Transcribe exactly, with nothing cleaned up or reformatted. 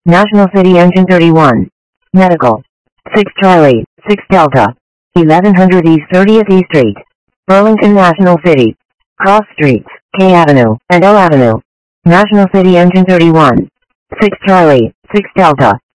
National City Engine thirty-one. Medical. six Charlie, six Delta. eleven hundred East thirtieth E Street. Burlington National City. Cross Streets, K Avenue, and L Avenue. National City Engine thirty-one. six Charlie, six Delta.